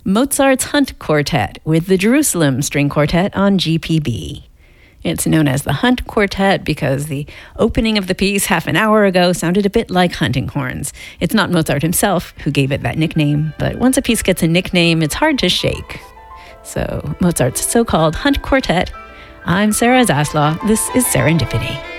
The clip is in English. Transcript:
Mozart's Hunt Quartet with the Jerusalem String Quartet on GPB. It's known as the Hunt Quartet because the opening of the piece half an hour ago sounded a bit like hunting horns. It's not Mozart himself who gave it that nickname, but once a piece gets a nickname, it's hard to shake. So, Mozart's so-called Hunt Quartet. I'm Sarah Zaslaw. This is Serendipity.